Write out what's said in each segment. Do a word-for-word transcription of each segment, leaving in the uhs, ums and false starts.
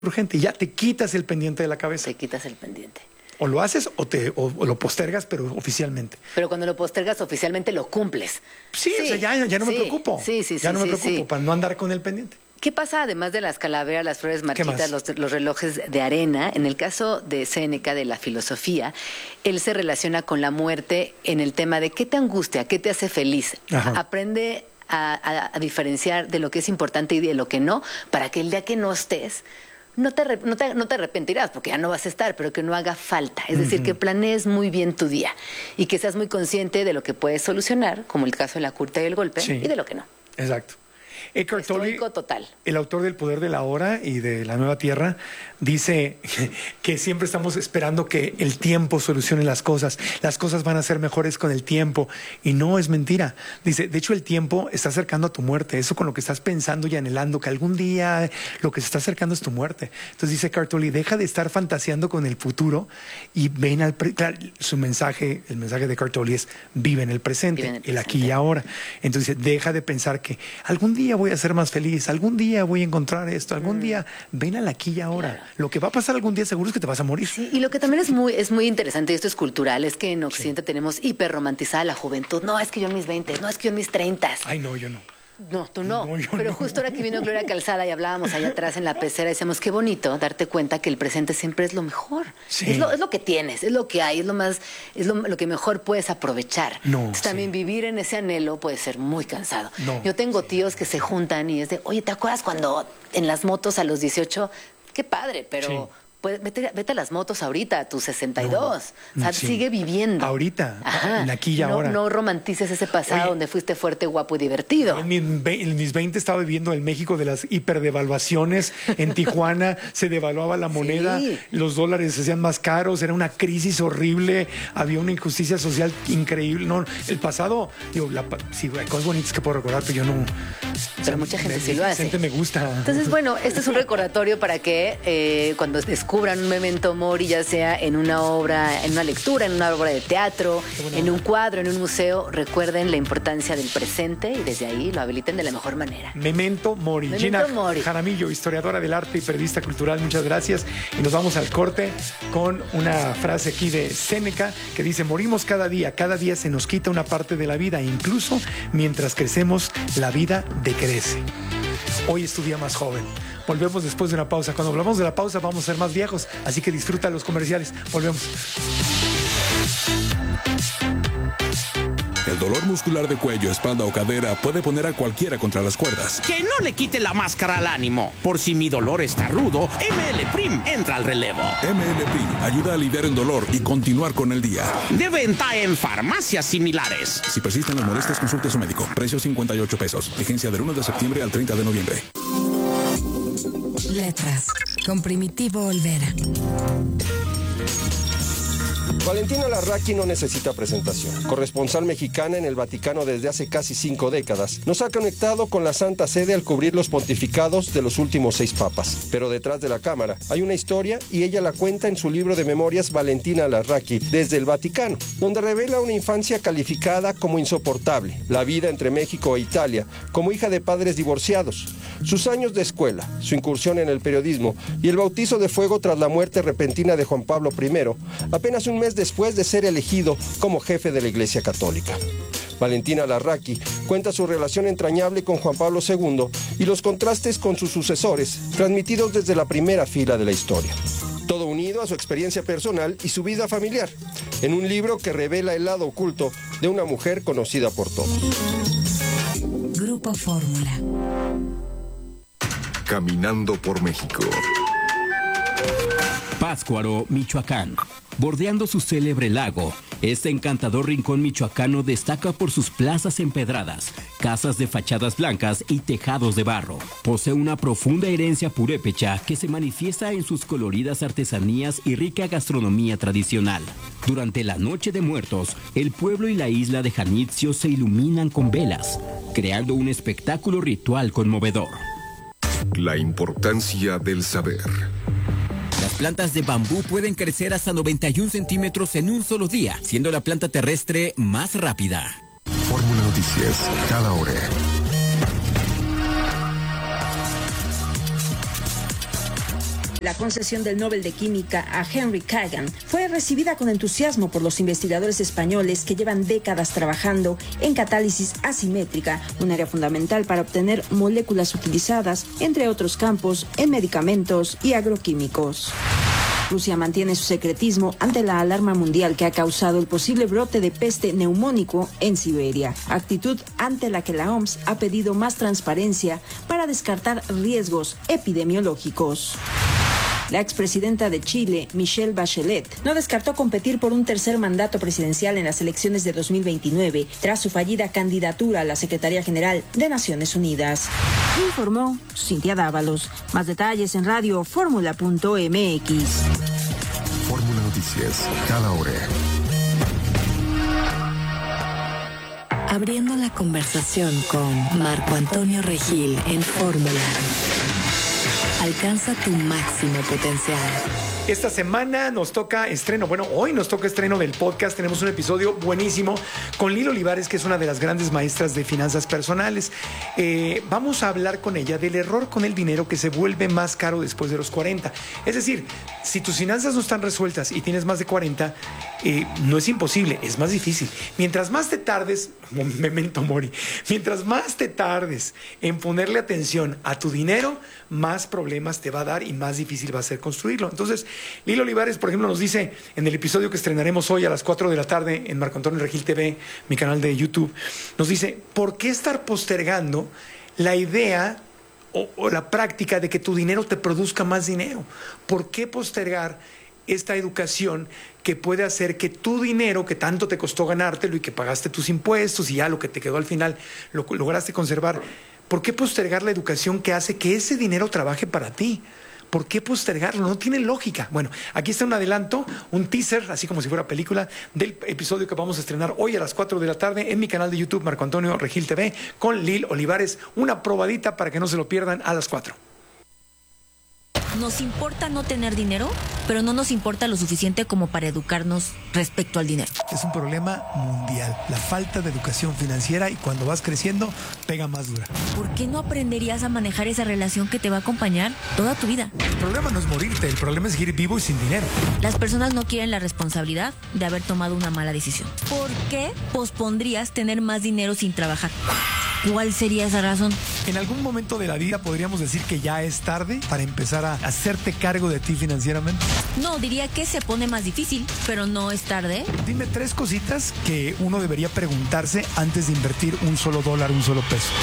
urgente y ya te quitas el pendiente de la cabeza. Te quitas el pendiente. O lo haces o, te, o, o lo postergas, pero oficialmente. Pero cuando lo postergas oficialmente lo cumples. Sí, sí. o sea, ya, ya no sí, me preocupo. Sí, sí, ya sí, no me sí, preocupo sí. para no andar con el pendiente. ¿Qué pasa además de las calaveras, las flores marchitas, los, los relojes de arena? En el caso de Séneca, de la filosofía, él se relaciona con la muerte en el tema de qué te angustia, qué te hace feliz. Ajá. Aprende a, a, a diferenciar de lo que es importante y de lo que no, para que el día que no estés, no te, no te, no te arrepentirás, porque ya no vas a estar, pero que no haga falta. Es decir, uh-huh. que planees muy bien tu día y que seas muy consciente de lo que puedes solucionar, como el caso de la curta y el golpe, sí. y de lo que no. Exacto. Eckhart Tolle, total. el autor del Poder de la Hora y de La Nueva Tierra, dice que siempre estamos esperando que el tiempo solucione las cosas. Las cosas van a ser mejores con el tiempo. Y no es mentira. Dice, de hecho, el tiempo está acercando a tu muerte. Eso con lo que estás pensando y anhelando, que algún día lo que se está acercando es tu muerte. Entonces dice Eckhart Tolle, deja de estar fantaseando con el futuro y ven al... Pre claro, su mensaje, el mensaje de Eckhart Tolle es, vive en el presente, en el, presente. el aquí y ahora. Entonces deja de pensar que algún día voy a ser más feliz, algún día voy a encontrar esto, algún mm. día ven al aquí y ahora. Claro. Lo que va a pasar algún día seguro es que te vas a morir. Sí, y lo que también es muy, es muy interesante, y esto es cultural, es que en Occidente sí. tenemos hiperromantizada la juventud. No, es que yo en mis veinte, no, es que yo en mis treinta. Ay, no, yo no. No, tú no. no Pero no. justo ahora que vino Gloria Calzada y hablábamos allá atrás en la pecera, decíamos, qué bonito darte cuenta que el presente siempre es lo mejor. Sí. Es, lo, es lo que tienes, es lo que hay, es lo más, es lo, lo que mejor puedes aprovechar. No, Entonces, también sí. vivir en ese anhelo puede ser muy cansado. No, Yo tengo sí. tíos que se juntan y es de, oye, ¿te acuerdas cuando en las motos a los dieciocho? Qué padre, pero... Sí. Pues vete, vete a las motos ahorita, a tus sesenta y dos. No, o sea, sí. sigue viviendo. Ahorita, Ajá. en aquí y no, ahora. No romantices ese pasado Oye, donde fuiste fuerte, guapo y divertido. En, mi, en mis veinte estaba viviendo en México de las hiperdevaluaciones. En Tijuana se devaluaba la moneda, sí. los dólares se hacían más caros, era una crisis horrible, había una injusticia social increíble. No, el pasado, digo, la, sí, hay cosas bonitas que puedo recordar, pero yo no... Pero o sea, mucha gente me, sí lo hace. Gente me gusta. Entonces, bueno, este es un recordatorio para que eh, cuando descubran un memento mori, ya sea en una obra, en una lectura, en una obra de teatro, en un cuadro, en un museo, recuerden la importancia del presente y desde ahí lo habiliten de la mejor manera. Memento mori. Memento Gina mori. Jaramillo, historiadora del arte y periodista cultural, muchas gracias. Y nos vamos al corte con una frase aquí de Séneca que dice, morimos cada día, cada día se nos quita una parte de la vida, e incluso mientras crecemos, la vida decrece. Hoy es tu día más joven. Volvemos después de una pausa. Cuando hablamos de la pausa vamos a ser más viejos, así que disfruta los comerciales. Volvemos. El dolor muscular de cuello, espalda o cadera puede poner a cualquiera contra las cuerdas. Que no le quite la máscara al ánimo. Por si mi dolor está rudo, M L Prim entra al relevo. M L Prim ayuda a aliviar el dolor y continuar con el día. De venta en farmacias similares. Si persisten las molestias, consulte a su médico. Precio cincuenta y ocho pesos. Vigencia del uno de septiembre al treinta de noviembre. Letras, con Primitivo Olvera. Valentina Larraqui no necesita presentación. Corresponsal mexicana en el Vaticano desde hace casi cinco décadas, nos ha conectado con la Santa Sede al cubrir los pontificados de los últimos seis papas. Pero detrás de la cámara hay una historia y ella la cuenta en su libro de memorias Valentina Larraqui desde el Vaticano, donde revela una infancia calificada como insoportable, la vida entre México e Italia, como hija de padres divorciados, sus años de escuela, su incursión en el periodismo y el bautizo de fuego tras la muerte repentina de Juan Pablo primero, apenas un mes después de ser elegido como jefe de la Iglesia Católica. Valentina Larraqui cuenta su relación entrañable con Juan Pablo segundo y los contrastes con sus sucesores, transmitidos desde la primera fila de la historia. Todo unido a su experiencia personal y su vida familiar, en un libro que revela el lado oculto de una mujer conocida por todos. Grupo Fórmula. Caminando por México. Pátzcuaro, Michoacán. Bordeando su célebre lago, este encantador rincón michoacano destaca por sus plazas empedradas, casas de fachadas blancas y tejados de barro. Posee una profunda herencia purépecha que se manifiesta en sus coloridas artesanías y rica gastronomía tradicional. Durante la Noche de Muertos, el pueblo y la isla de Janitzio se iluminan con velas, creando un espectáculo ritual conmovedor. La importancia del saber. Las plantas de bambú pueden crecer hasta noventa y un centímetros en un solo día, siendo la planta terrestre más rápida. Fórmula Noticias, cada hora. La concesión del Nobel de Química a Henry Kagan fue recibida con entusiasmo por los investigadores españoles que llevan décadas trabajando en catálisis asimétrica, un área fundamental para obtener moléculas utilizadas, entre otros campos, en medicamentos y agroquímicos. Rusia mantiene su secretismo ante la alarma mundial que ha causado el posible brote de peste neumónico en Siberia, actitud ante la que la O M S ha pedido más transparencia para descartar riesgos epidemiológicos. La expresidenta de Chile, Michelle Bachelet, no descartó competir por un tercer mandato presidencial en las elecciones de dos mil veintinueve, tras su fallida candidatura a la Secretaría General de Naciones Unidas. Informó Cintia Dávalos. Más detalles en radio fórmula punto m x. Fórmula Noticias, cada hora. Abriendo la conversación con Marco Antonio Regil en Fórmula. Alcanza tu máximo potencial. Esta semana nos toca estreno, bueno, hoy nos toca estreno del podcast. Tenemos un episodio buenísimo con Lil Olivares, que es una de las grandes maestras de finanzas personales. Eh, vamos a hablar con ella del error con el dinero que se vuelve más caro después de los cuarenta. Es decir, si tus finanzas no están resueltas y tienes más de cuarenta, eh, no es imposible, es más difícil. Mientras más te tardes, memento mori, mientras más te tardes en ponerle atención a tu dinero, más problemas te va a dar y más difícil va a ser construirlo. Entonces, Lil Olivares, por ejemplo, nos dice en el episodio que estrenaremos hoy a las cuatro de la tarde en Marco Antonio Regil T V, mi canal de YouTube, nos dice, ¿por qué estar postergando la idea o, o la práctica de que tu dinero te produzca más dinero? ¿Por qué postergar esta educación que puede hacer que tu dinero, que tanto te costó ganártelo y que pagaste tus impuestos y ya lo que te quedó al final lo lograste conservar? ¿Por qué postergar la educación que hace que ese dinero trabaje para ti? ¿Por qué postergarlo? No tiene lógica. Bueno, aquí está un adelanto, un teaser, así como si fuera película, del episodio que vamos a estrenar hoy a las cuatro de la tarde en mi canal de YouTube, Marco Antonio Regil T V, con Lil Olivares. Una probadita para que no se lo pierdan a las cuatro. Nos importa no tener dinero, pero no nos importa lo suficiente como para educarnos respecto al dinero. Es un problema mundial, la falta de educación financiera, y cuando vas creciendo, pega más dura. ¿Por qué no aprenderías a manejar esa relación que te va a acompañar toda tu vida? El problema no es morirte, el problema es seguir vivo y sin dinero. Las personas no quieren la responsabilidad de haber tomado una mala decisión. ¿Por qué pospondrías tener más dinero sin trabajar? ¿Cuál sería esa razón? En algún momento de la vida podríamos decir que ya es tarde para empezar a hacerte cargo de ti financieramente. No, diría que se pone más difícil, pero no es tarde. Dime tres cositas que uno debería preguntarse antes de invertir un solo dólar, un solo peso.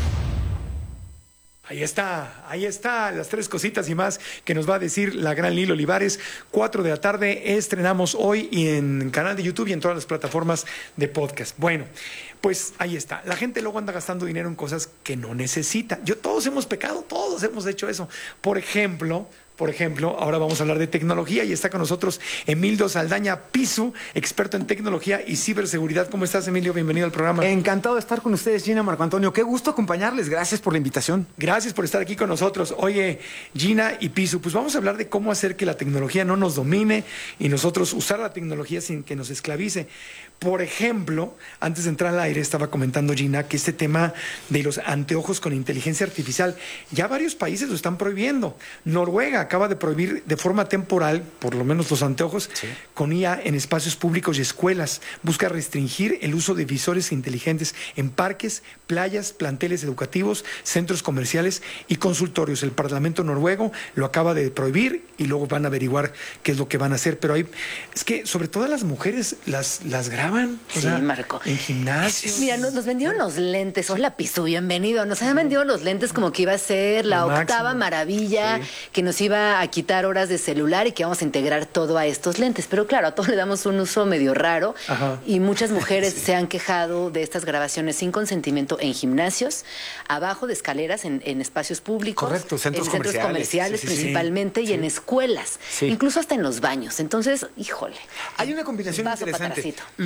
Ahí está, ahí está, las tres cositas y más que nos va a decir la gran Lil Olivares. Cuatro de la tarde, estrenamos hoy y en el canal de YouTube y en todas las plataformas de podcast. Bueno, pues ahí está. La gente luego anda gastando dinero en cosas que no necesita. Yo, todos hemos pecado, todos hemos hecho eso. Por ejemplo... Por ejemplo, ahora vamos a hablar de tecnología y está con nosotros Emilio Saldaña Pisu, experto en tecnología y ciberseguridad. ¿Cómo estás, Emilio? Bienvenido al programa. Encantado de estar con ustedes, Gina, Marco Antonio. Qué gusto acompañarles. Gracias por la invitación. Gracias por estar aquí con nosotros. Oye, Gina y Pisu, pues vamos a hablar de cómo hacer que la tecnología no nos domine y nosotros usar la tecnología sin que nos esclavice. Por ejemplo, antes de entrar al aire estaba comentando Gina que este tema de los anteojos con inteligencia artificial, ya varios países lo están prohibiendo. Noruega acaba de prohibir de forma temporal, por lo menos los anteojos, sí, con I A en espacios públicos y escuelas. Busca restringir el uso de visores inteligentes en parques, playas, planteles educativos, centros comerciales y consultorios. El Parlamento noruego lo acaba de prohibir y luego van a averiguar qué es lo que van a hacer. Pero hay, es que sobre todo las mujeres las, las graban. Sí, sea, Marco. En gimnasio. Mira, nos, nos vendieron los lentes. Hola, Pisu, bienvenido. Nos habían vendido los lentes como que iba a ser la Lo octava máximo. maravilla, sí, que nos iba a quitar horas de celular y que vamos a integrar todo a estos lentes. Pero claro, a todos le damos un uso medio raro. Ajá. Y muchas mujeres sí. se han quejado de estas grabaciones sin consentimiento en gimnasios, abajo de escaleras, en, en espacios públicos. Correcto, centros en comerciales. centros comerciales sí, sí, principalmente sí. y sí. en escuelas. Sí. Incluso hasta en los baños. Entonces, híjole. Hay una combinación interesante. Los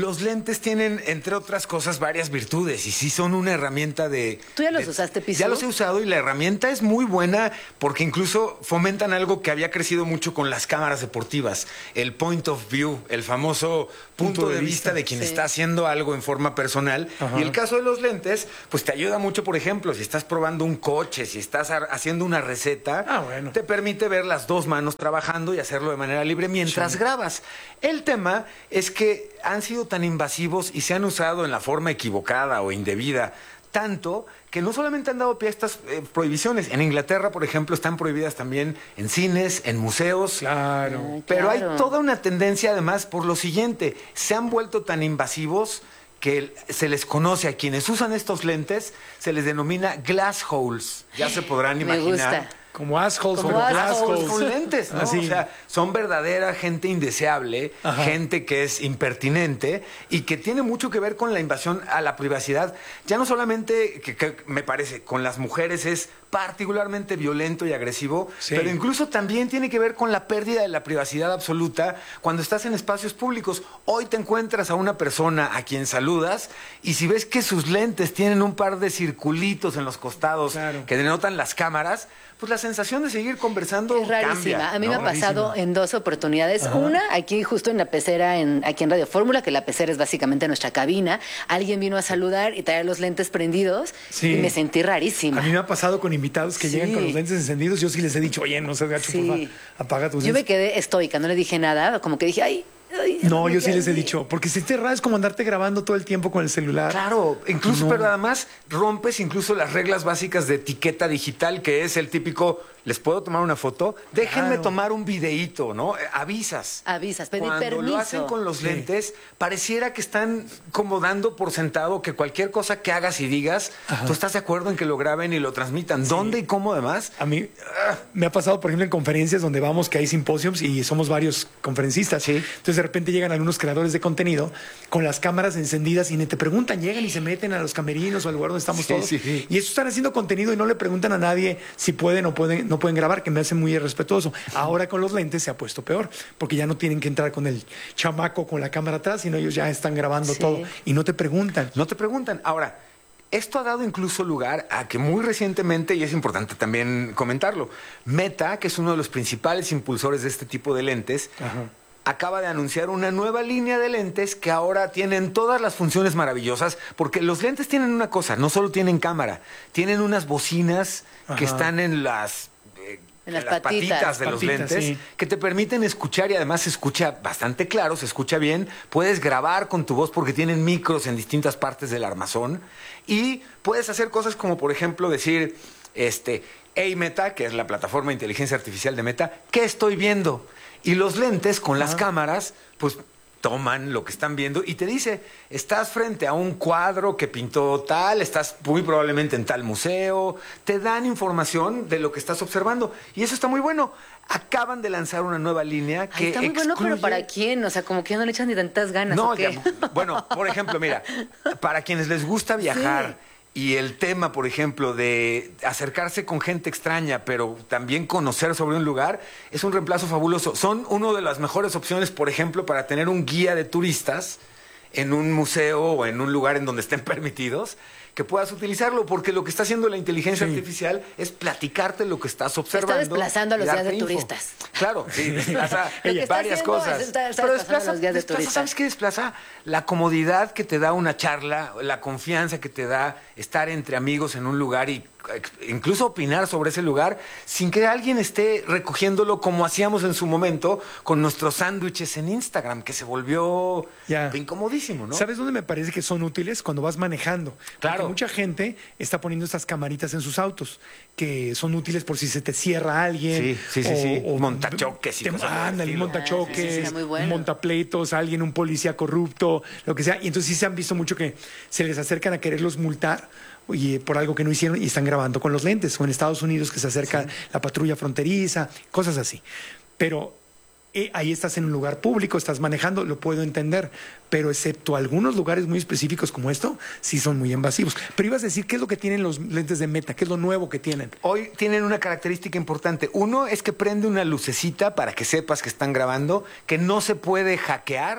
los lentes tienen, entre otras cosas, varias virtudes y sí son una herramienta de... ¿Tú ya los de, usaste, Piso? Ya los he usado y la herramienta es muy buena porque incluso fomentan algo que había crecido mucho con las cámaras deportivas, el point of view, el famoso punto, punto de, de vista, vista de quien sí. está haciendo algo en forma personal. Ajá. Y el caso de los lentes, pues te ayuda mucho, por ejemplo, si estás probando un coche, si estás haciendo una receta, ah, bueno. te permite ver las dos manos trabajando y hacerlo de manera libre mientras sí. grabas. El tema es que han sido tan invasivos y se han usado en la forma equivocada o indebida, tanto que no solamente han dado pie a estas eh, prohibiciones. En Inglaterra, por ejemplo, están prohibidas también en cines, en museos. Claro. Ay, pero claro. hay toda una tendencia, además, por lo siguiente. Se han vuelto tan invasivos que se les conoce a quienes usan estos lentes, se les denomina glass holes. Ya se podrán Me imaginar. gusta. Como assholes, como, como assholes. glass Con lentes, ¿no? Así. O sea, son verdadera gente indeseable, Ajá. gente que es impertinente y que tiene mucho que ver con la invasión a la privacidad. Ya no solamente, que, que me parece, con las mujeres es particularmente violento y agresivo, sí. pero incluso también tiene que ver con la pérdida de la privacidad absoluta cuando estás en espacios públicos. Hoy te encuentras a una persona a quien saludas y si ves que sus lentes tienen un par de circulitos en los costados claro. que denotan las cámaras, pues la sensación de seguir conversando es rarísima. Cambia, a mí ¿no? me ha pasado Rarísima. en dos oportunidades. Ajá. Una, aquí justo en la pecera, en, aquí en Radio Fórmula, que la pecera es básicamente nuestra cabina. Alguien vino a saludar y traía los lentes prendidos sí. y me sentí rarísima. A mí me ha pasado con invitados que sí. llegan con los lentes encendidos. Yo sí les he dicho, oye, no seas gacho, sí. por favor, apaga tus lentes. Yo me quedé estoica, no le dije nada, como que dije, ay... Ay, no, yo sí les he dicho, porque si te raro es como andarte grabando todo el tiempo con el celular. Claro, incluso, no. pero además rompes incluso las reglas básicas de etiqueta digital, que es el típico, ¿les puedo tomar una foto? Déjenme claro. tomar un videíto, ¿no? Avisas. Avisas, pedir Cuando permiso. Cuando lo hacen con los sí. lentes, pareciera que están como dando por sentado que cualquier cosa que hagas y digas, Ajá. tú estás de acuerdo en que lo graben y lo transmitan. Sí. ¿Dónde y cómo además? A mí uh, me ha pasado, por ejemplo, en conferencias donde vamos, que hay simposiums y somos varios conferencistas. Sí. Entonces de repente llegan algunos creadores de contenido con las cámaras encendidas y ni te preguntan, llegan y se meten a los camerinos o al lugar donde estamos sí, todos. Sí, sí. Y eso están haciendo contenido y no le preguntan a nadie si pueden o pueden, no pueden grabar, que me hace muy irrespetuoso. Ahora con los lentes se ha puesto peor, porque ya no tienen que entrar con el chamaco con la cámara atrás, sino ellos ya están grabando sí. todo y no te preguntan. No te preguntan. Ahora, esto ha dado incluso lugar a que muy recientemente, y es importante también comentarlo, Meta, que es uno de los principales impulsores de este tipo de lentes, Ajá. acaba de anunciar una nueva línea de lentes que ahora tienen todas las funciones maravillosas, porque los lentes tienen una cosa, no solo tienen cámara, tienen unas bocinas Ajá. que están en las... En las, las patitas, patitas de patitas, los lentes sí. que te permiten escuchar y además se escucha bastante claro, se escucha bien. Puedes grabar con tu voz porque tienen micros en distintas partes del armazón y puedes hacer cosas como, por ejemplo, decir, este, hey Meta, que es la plataforma de inteligencia artificial de Meta, ¿qué estoy viendo? Y los lentes con las ah. cámaras, pues toman lo que están viendo y te dice, estás frente a un cuadro que pintó tal, estás muy probablemente en tal museo, te dan información de lo que estás observando y eso está muy bueno. Acaban de lanzar una nueva línea que Ay, está muy excluye... bueno, pero ¿para quién? O sea, como que no le echan ni tantas ganas. No, ¿o qué? ya, bueno, por ejemplo, mira, para quienes les gusta viajar... Sí. Y el tema, por ejemplo, de acercarse con gente extraña, pero también conocer sobre un lugar, es un reemplazo fabuloso. Son una de las mejores opciones, por ejemplo, para tener un guía de turistas en un museo o en un lugar en donde estén permitidos, que puedas utilizarlo, porque lo que está haciendo la inteligencia sí. artificial es platicarte lo que estás observando. Está desplazando a los guías de info. turistas. Claro, sí, desplaza varias cosas. Está, está pero desplaza desplaza, los guías de desplaza, turistas. ¿sabes qué desplaza? La comodidad que te da una charla, la confianza que te da estar entre amigos en un lugar y incluso opinar sobre ese lugar sin que alguien esté recogiéndolo como hacíamos en su momento con nuestros sándwiches en Instagram, que se volvió yeah. incomodísimo, ¿no? ¿Sabes dónde me parece que son útiles? Cuando vas manejando. Claro. Porque mucha gente está poniendo estas camaritas en sus autos que son útiles por si se te cierra alguien. Sí, sí, sí. O, sí. o montachoques y te, cosas ándale, montachoques, ah, sí, sí, bueno. montapleitos, alguien, un policía corrupto, lo que sea. Y entonces sí se han visto mucho que se les acercan a quererlos multar y por algo que no hicieron y están grabando con los lentes. O en Estados Unidos que se acerca sí. la patrulla fronteriza, cosas así. Pero eh, ahí estás en un lugar público, estás manejando, lo puedo entender. Pero excepto algunos lugares muy específicos como esto, sí son muy invasivos. Pero ibas a decir, ¿qué es lo que tienen los lentes de Meta? ¿Qué es lo nuevo que tienen? Hoy tienen una característica importante. Uno es que prende una lucecita para que sepas que están grabando, que no se puede hackear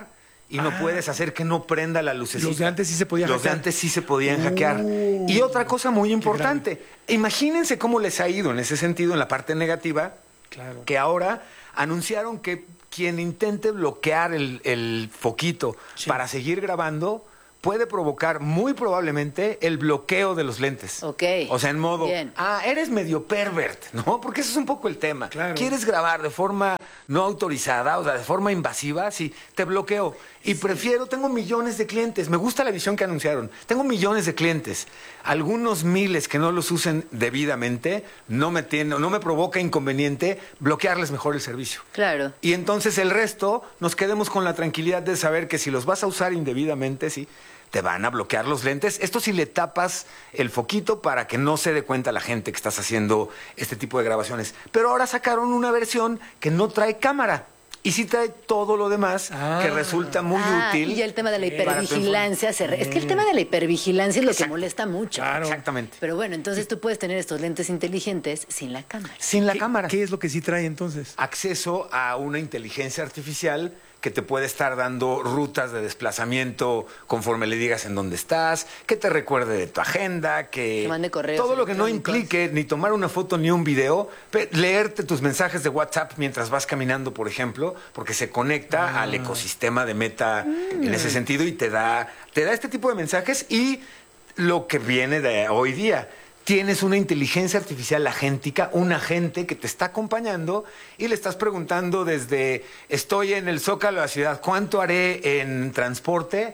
y no ah. puedes hacer que no prenda la lucecita. Los de antes sí se podían Los hackear. de antes sí se podían uh, hackear. Y otra cosa muy importante, imagínense cómo les ha ido en ese sentido, en la parte negativa, claro. que ahora anunciaron que quien intente bloquear el, el foquito sí. para seguir grabando puede provocar muy probablemente el bloqueo de los lentes. Ok. O sea, en modo, Bien. ah, eres medio pervert, ¿no? Porque ese es un poco el tema. Claro. ¿Quieres grabar de forma no autorizada, o sea, de forma invasiva? Sí, te bloqueo. Y sí. prefiero, tengo millones de clientes. Me gusta la visión que anunciaron. Tengo millones de clientes. Algunos miles que no los usen debidamente, no me, tiene, no me provoca inconveniente bloquearles mejor el servicio. Claro. Y entonces el resto nos quedemos con la tranquilidad de saber que si los vas a usar indebidamente, sí, te van a bloquear los lentes. Esto si le tapas el foquito para que no se dé cuenta la gente que estás haciendo este tipo de grabaciones. Pero ahora sacaron una versión que no trae cámara. Y sí trae todo lo demás ah. que resulta muy ah, útil. Y el tema de la hipervigilancia. Se re... Es que el tema de la hipervigilancia es lo Exacto. que molesta mucho. Claro. Exactamente. Pero bueno, entonces tú puedes tener estos lentes inteligentes sin la cámara. Sin la ¿Qué, cámara. ¿Qué es lo que sí trae entonces? Acceso a una inteligencia artificial que te puede estar dando rutas de desplazamiento conforme le digas en dónde estás, que te recuerde de tu agenda, que... Te mande correos todo lo que no implique ni tomar una foto ni un video, leerte tus mensajes de WhatsApp mientras vas caminando, por ejemplo, porque se conecta ah. al ecosistema de Meta mm. en ese sentido y te da, te da este tipo de mensajes y lo que viene de hoy día. Tienes una inteligencia artificial agéntica, un agente que te está acompañando y le estás preguntando desde estoy en el Zócalo de la ciudad, ¿cuánto haré en transporte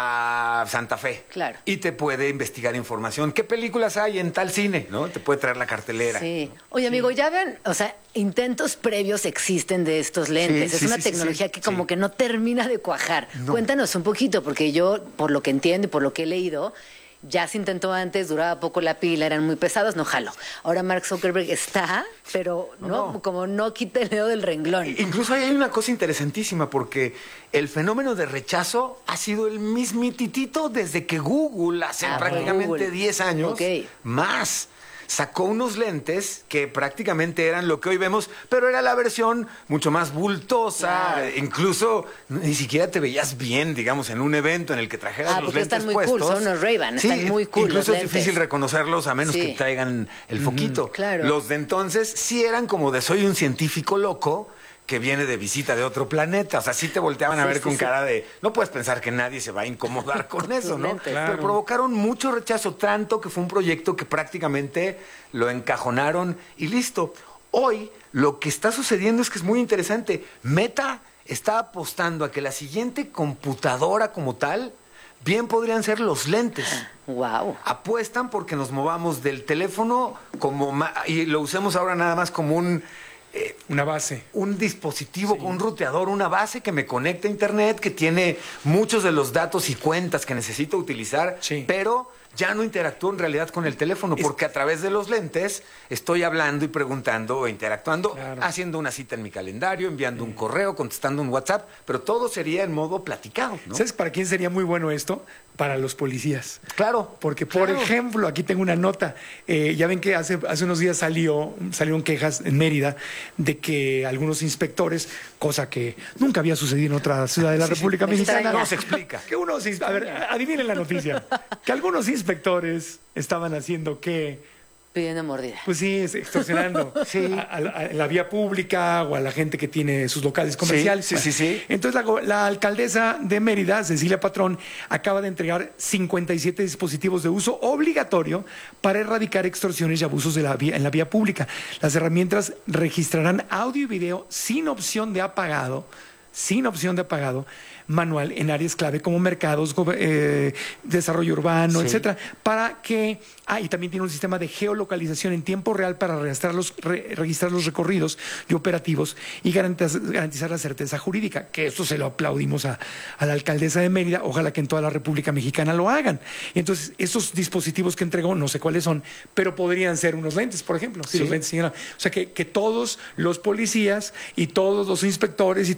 a Santa Fe? Claro. Y te puede investigar información. ¿Qué películas hay en tal cine? ¿No? Te puede traer la cartelera. Sí. Oye, amigo, ya ven, o sea, intentos previos existen de estos lentes. Sí, es sí, una sí, tecnología sí, que como sí. que no termina de cuajar. No. Cuéntanos un poquito, porque yo, por lo que entiendo y por lo que he leído, ya se intentó antes, duraba poco la pila, eran muy pesados, no jalo. Ahora Mark Zuckerberg está, pero no, no como no quita el dedo del renglón. Incluso ahí hay una cosa interesantísima, porque el fenómeno de rechazo ha sido el mismititito desde que Google, hace ah, prácticamente diez años, okay. más. Sacó unos lentes que prácticamente eran lo que hoy vemos, pero era la versión mucho más bultosa. Claro. Incluso ni siquiera te veías bien, digamos, en un evento en el que trajeras ah, los lentes están muy puestos. Cool, son unos Ray-Ban, sí, están muy cool. Incluso es difícil reconocerlos a menos sí. que traigan el foquito. Mm, claro. Los de entonces sí eran como de soy un científico loco que viene de visita de otro planeta. O sea, sí te volteaban a ver sí, con sí, cara sí. de... No puedes pensar que nadie se va a incomodar con eso, ¿no? Claro. Pero provocaron mucho rechazo, tanto que fue un proyecto que prácticamente lo encajonaron y listo. Hoy lo que está sucediendo es que es muy interesante. Meta está apostando a que la siguiente computadora como tal bien podrían ser los lentes. Wow. Apuestan porque nos movamos del teléfono como y lo usemos ahora nada más como un... Eh, una base. Un dispositivo, sí. un ruteador, una base que me conecta a internet, que tiene muchos de los datos y cuentas que necesito utilizar, sí. pero ya no interactúo en realidad con el teléfono, es... porque a través de los lentes estoy hablando y preguntando o interactuando, claro. haciendo una cita en mi calendario, enviando sí. un correo, contestando un WhatsApp, pero todo sería en modo platicado, ¿no? ¿Sabes para quién sería muy bueno esto? Para los policías. Claro. Porque, por claro. ejemplo, aquí tengo una nota. Eh, ya ven que hace, hace unos días salió, salieron quejas en Mérida de que algunos inspectores, cosa que nunca había sucedido en otra ciudad de la sí, República sí, Mexicana. No se explica. Que unos, a ver, adivinen la noticia. Que algunos inspectores estaban haciendo que... Pidiendo mordida. Pues sí, extorsionando sí. a, a, a la vía pública o a la gente que tiene sus locales comerciales. Sí, sí, sí, sí. Entonces la, la alcaldesa de Mérida, Cecilia Patrón, acaba de entregar cincuenta y siete dispositivos de uso obligatorio para erradicar extorsiones y abusos de la vía, en la vía pública. Las herramientas registrarán audio y video sin opción de apagado, sin opción de apagado, manual en áreas clave como mercados, eh, desarrollo urbano, sí. etcétera, para que ah y también tiene un sistema de geolocalización en tiempo real para registrar los, re, registrar los recorridos y operativos y garantizar, garantizar la certeza jurídica, que esto se lo aplaudimos a, a la alcaldesa de Mérida, ojalá que en toda la República Mexicana lo hagan. Y entonces esos dispositivos que entregó, no sé cuáles son, pero podrían ser unos lentes, por ejemplo, si sí. los lentes, señora. O sea que, que todos los policías y todos los inspectores y toda la gente que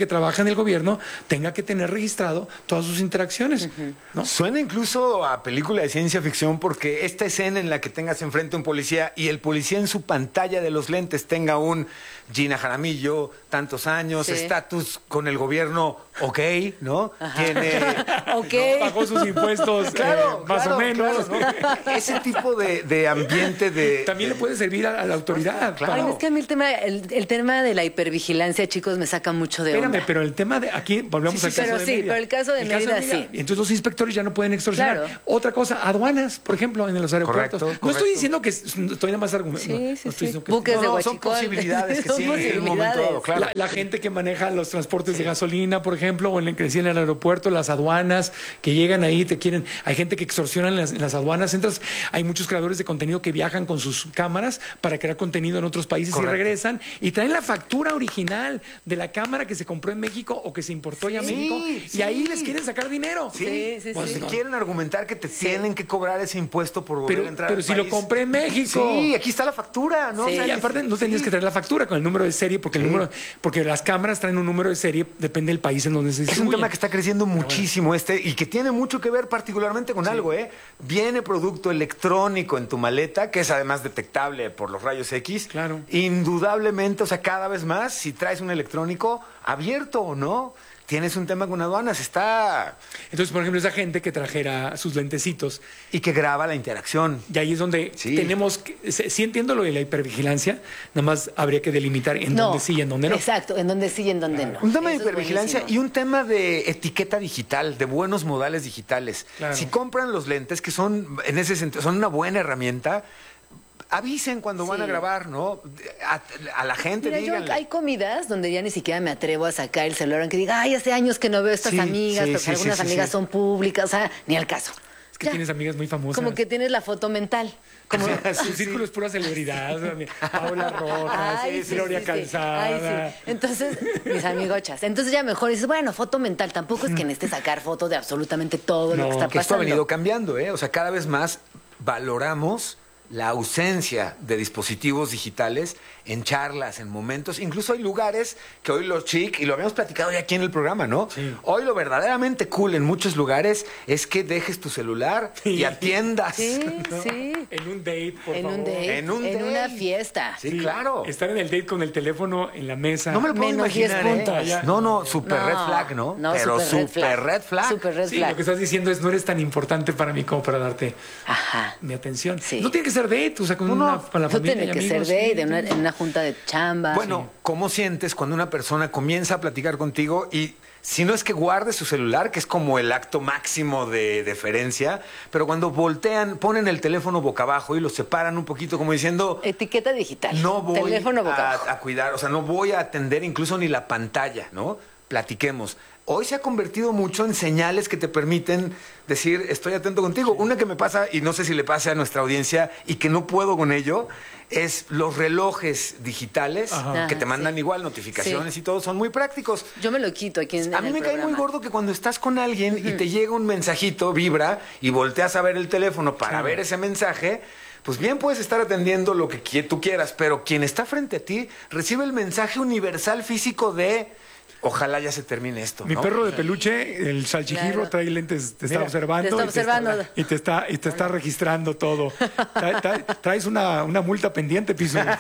que trabaja en el gobierno tenga que tener registrado todas sus interacciones. Uh-huh. ¿no? Suena incluso a película de ciencia ficción porque esta escena en la que tengas enfrente a un policía y el policía en su pantalla de los lentes tenga un Gina Jaramillo, tantos años, estatus sí. con el gobierno, ok, ¿no? Ajá. Tiene... okay. ¿no? Pagó sus impuestos claro, eh, más claro, o menos. Claro, ¿no? Ese tipo de, de ambiente de... También le puede servir a, a la autoridad. Claro. Ay, es que a mí el tema, el, el tema de la hipervigilancia, chicos, me saca mucho de onda. Espérame, pero el tema de... Aquí volvemos sí, al sí, caso pero de sí, Mérida. pero el caso de el Mérida, caso de Mérida, sí. Entonces los inspectores ya no pueden extorsionar. Claro. Otra cosa, aduanas, por ejemplo, en los aeropuertos. Correcto, no correcto. estoy diciendo que... Estoy nada más argumentando. Sí, sí, no, sí. no Que Buques no, de no, Huachicol. son posibilidades que son sí, posibilidades. en un momento dado, claro. La, la gente que maneja los transportes sí. de gasolina, por ejemplo, o en el que decía en el aeropuerto, las aduanas, que llegan ahí, te quieren... Hay gente que extorsiona en las, en las aduanas. Entras, hay muchos creadores de contenido que viajan con sus cámaras para crear contenido en otros países. Correcto. Y regresan y traen la factura original de la cámara que se compró en México o que se importó ya a sí, México. Sí. Y ahí les quieren sacar dinero. Sí, sí, sí. Pues sí. No. Quieren argumentar que te sí. tienen que cobrar ese impuesto por volver pero, a entrar Pero al si país. lo compré en México. Sí, aquí está la factura, ¿no? Sí, o sea, y aparte no tenías sí. que traer la factura con el número de serie porque sí. el número, porque las cámaras traen un número de serie, depende del país en donde se distribuye. Es un tema que está creciendo muchísimo bueno. este y que tiene mucho que ver particularmente con sí. algo, ¿eh? Viene producto electrónico en tu maleta, que es además detectable por los rayos X. Claro. Indudablemente, o sea, cada vez más, si traes un electrónico abierto o no, tienes un tema con aduanas, está... Entonces, por ejemplo, esa gente que trajera sus lentecitos. Y que graba la interacción. Y ahí es donde sí. tenemos... Que, sí entiendo lo de la hipervigilancia, nada más habría que delimitar en no, dónde sí y en dónde no. Exacto, en dónde sí y en dónde claro. no. Un tema Eso de hipervigilancia y un tema de etiqueta digital, de buenos modales digitales. Claro. Si compran los lentes, que son, en ese sentido, son una buena herramienta... Avisen cuando sí. van a grabar, ¿no? A, a la gente, Mira, díganle. Yo, hay comidas donde ya ni siquiera me atrevo a sacar el celular, aunque diga, ay, hace años que no veo a estas sí, amigas, sí, porque sí, algunas sí, amigas sí. son públicas, o sea, ni al caso. Es que ya. tienes amigas muy famosas. Como que tienes la foto mental. Como... Su círculo es pura celebridad. Paola Rojas, ay, sí, Gloria sí, Calzada. Ay, sí. Entonces, mis amigochas. Entonces ya mejor dices, bueno, foto mental. Tampoco es que necesites sacar fotos de absolutamente todo no, lo que está que pasando. Esto ha venido cambiando, ¿eh? O sea, cada vez más valoramos la ausencia de dispositivos digitales en charlas, en momentos. Incluso hay lugares que hoy lo chic, y lo habíamos platicado ya aquí en el programa, ¿no? Sí. Hoy lo verdaderamente cool en muchos lugares es que dejes tu celular sí. y atiendas. Sí, ¿no? sí. En un date, por en favor. Un date, en un en date. una fiesta. Sí, sí, claro. Estar en el date con el teléfono en la mesa. No me lo puedo Menos imaginar, ¿eh? No, no, super no, red flag, ¿no? no Pero super red flag. red flag. Super red sí, flag. lo que estás diciendo es no eres tan importante para mí como para darte Ajá. mi atención. Sí. No tiene que ser date, o sea, con, no, una, no. con la no familia tiene y que amigos, ser date, sí. de una, en una junta de chamba. Bueno, sí. ¿cómo sientes cuando una persona comienza a platicar contigo y si no es que guarde su celular, que es como el acto máximo de deferencia, pero cuando voltean, ponen el teléfono boca abajo y lo separan un poquito como diciendo... Etiqueta digital. No voy teléfono boca a, abajo. a cuidar, o sea, no voy a atender incluso ni la pantalla, ¿no? Platiquemos. Hoy se ha convertido mucho en señales que te permiten decir, estoy atento contigo. Una que me pasa, y no sé si le pase a nuestra audiencia, y que no puedo con ello, es los relojes digitales Ajá. que te mandan sí. igual notificaciones sí. y todo, son muy prácticos. Yo me lo quito aquí en, A en mí el me programa. cae muy gordo que cuando estás con alguien uh-huh. y te llega un mensajito, vibra, y volteas a ver el teléfono para claro. ver ese mensaje... Pues bien puedes estar atendiendo lo que tú quieras, pero quien está frente a ti recibe el mensaje universal físico de ojalá ya se termine esto. Mi ¿no? perro de peluche, el salchiquirro, claro. trae lentes, te está Mira, observando. Te está observando. Y te está, y te está registrando todo. Trae, trae, traes una, una multa pendiente, Pisu. Sí,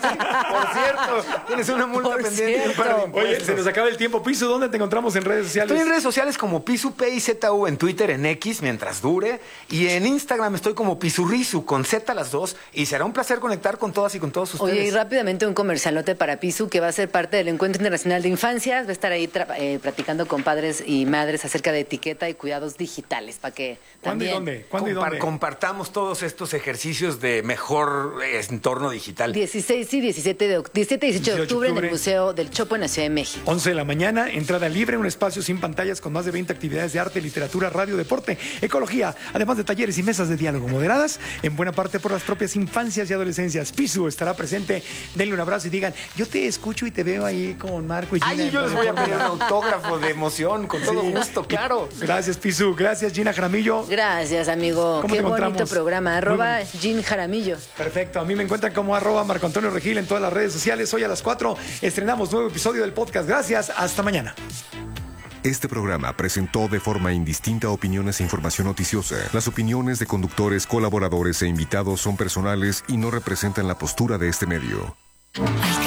por cierto, tienes una multa Por pendiente. Oye, se nos acaba el tiempo. Pisu, ¿dónde te encontramos en redes sociales? Estoy en redes sociales como Pisu P I Z U, en Twitter, en X, mientras dure. Y en Instagram estoy como Pisurrisu, con Z las dos. Y será un placer conectar con todas y con todos ustedes. Oye, y rápidamente un comercialote para Pisu, que va a ser parte del Encuentro Internacional de Infancias. Va a estar ahí tra- eh, platicando con padres y madres acerca de etiqueta y cuidados digitales, para que ¿Cuándo también... y dónde? ¿Cuándo y Compar- dónde? Compartamos todos estos ejercicios de mejor eh, entorno digital. dieciséis y diecisiete de oc- diecisiete y dieciocho de octubre en el Museo del Chopo en la Ciudad de México. once de la mañana, entrada libre, un espacio sin pantallas con más de veinte actividades de arte, literatura, radio, deporte, ecología, además de talleres y mesas de diálogo moderadas, en buena parte por las propias infancias y adolescencias. Pisu estará presente, denle un abrazo y digan, yo te escucho y te veo ahí con Marco y Gina. Ay, yo les voy a pedir un autógrafo de emoción, con todo sí. gusto, claro. Gracias, Pisu. Gracias, Gina Jaramillo. Gracias, amigo. Qué bonito programa. Arroba Gin Jaramillo. Perfecto. A mí me encuentran como arroba Marco Antonio Regil en todas las redes sociales. Hoy a las cuatro estrenamos nuevo episodio del podcast. Gracias. Hasta mañana. Este programa presentó de forma indistinta opiniones e información noticiosa. Las opiniones de conductores, colaboradores e invitados son personales y no representan la postura de este medio.